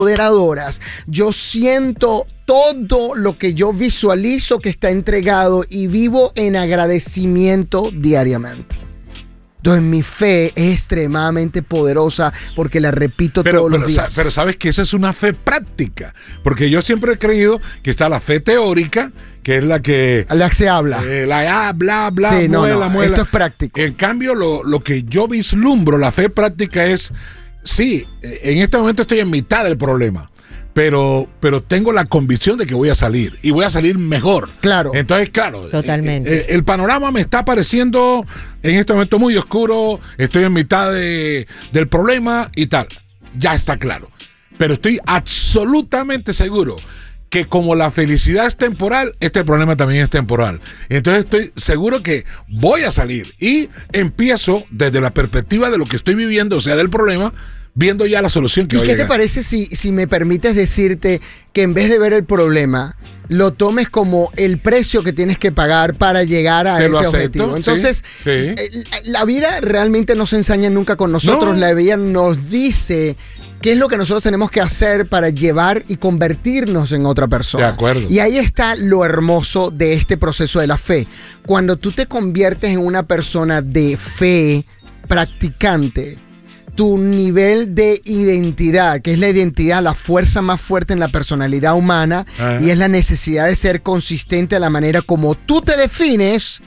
empoderadoras. Yo siento todo lo que yo visualizo que está entregado y vivo en agradecimiento diariamente. Entonces mi fe es extremadamente poderosa porque la repito todos los días. Pero sabes que esa es una fe práctica, porque yo siempre he creído que está la fe teórica, que es la que se habla. Bla, sí, muela. Esto es práctico. En cambio, lo que yo vislumbro, la fe práctica es, sí, en este momento estoy en mitad del problema. Pero tengo la convicción de que voy a salir y voy a salir mejor. Claro. Entonces, claro. Totalmente. El panorama me está pareciendo en este momento muy oscuro. Estoy en mitad del problema y tal. Ya está claro. Pero estoy absolutamente seguro que como la felicidad es temporal, este problema también es temporal. Entonces estoy seguro que voy a salir y empiezo desde la perspectiva de lo que estoy viviendo, o sea, del problema, viendo ya la solución que va a llegar. ¿Y qué te parece si me permites decirte que en vez de ver el problema, lo tomes como el precio que tienes que pagar para llegar a ese objetivo? Entonces, sí. La vida realmente no se ensaña nunca con nosotros. No. La vida nos dice qué es lo que nosotros tenemos que hacer para llevar y convertirnos en otra persona. De acuerdo. Y ahí está lo hermoso de este proceso de la fe. Cuando tú te conviertes en una persona de fe practicante, tu nivel de identidad, que es la identidad, la fuerza más fuerte en la personalidad humana, y es la necesidad de ser consistente a la manera como tú te defines.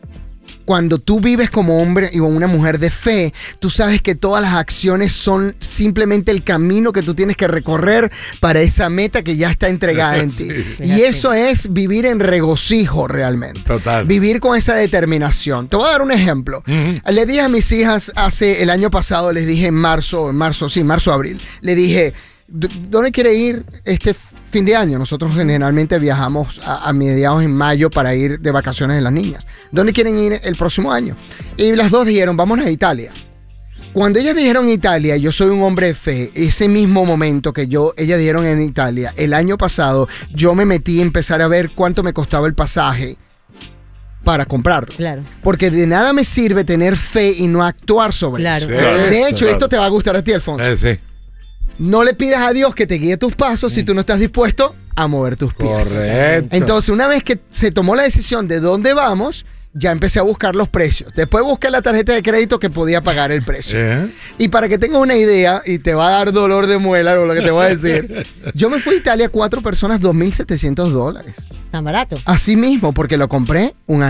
Cuando tú vives como hombre y una mujer de fe, tú sabes que todas las acciones son simplemente el camino que tú tienes que recorrer para esa meta que ya está entregada en ti. Sí. Y eso es vivir en regocijo realmente. Total. Vivir con esa determinación. Te voy a dar un ejemplo. Uh-huh. Le dije a mis hijas el año pasado, les dije en marzo, abril, le dije, ¿dónde quiere ir este fin de año? Nosotros generalmente viajamos a mediados en mayo para ir de vacaciones de las niñas. ¿Dónde quieren ir el próximo año? Y las dos dijeron, vámonos a Italia. Cuando ellas dijeron Italia, yo soy un hombre de fe. Ese mismo momento que ellas dijeron en Italia, el año pasado, yo me metí a empezar a ver cuánto me costaba el pasaje para comprarlo. Claro. Porque de nada me sirve tener fe y no actuar sobre eso. Sí, de hecho, esto te va a gustar a ti, Alfonso. Sí. No le pidas a Dios que te guíe tus pasos si tú no estás dispuesto a mover tus pies. Correcto. Entonces, una vez que se tomó la decisión de dónde vamos, ya empecé a buscar los precios. Después busqué la tarjeta de crédito que podía pagar el precio. Y para que tengas una idea, y te va a dar dolor de muela lo que te voy a decir, yo me fui a Italia 4 personas, $2,700. Tan barato. Así mismo, porque lo compré un año.